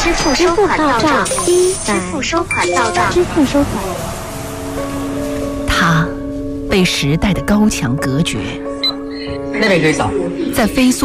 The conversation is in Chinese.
支付收款到账，支付收款到账，支付收款。 它被时代的高墙隔绝， 那边可以扫。 在飞速